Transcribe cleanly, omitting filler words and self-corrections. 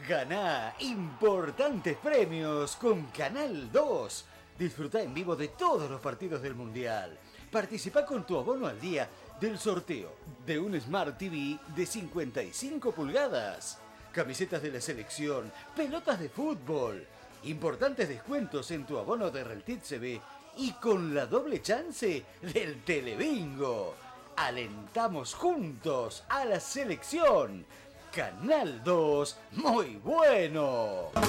Ganá importantes premios con Canal 2. Disfruta en vivo de todos los partidos del Mundial. Participa con tu abono al día del sorteo de un Smart TV de 55 pulgadas. Camisetas de la selección, pelotas de fútbol. Importantes descuentos en tu abono de Reltit CB y con la doble chance del Telebingo. Alentamos juntos a la selección. Canal 2, muy bueno.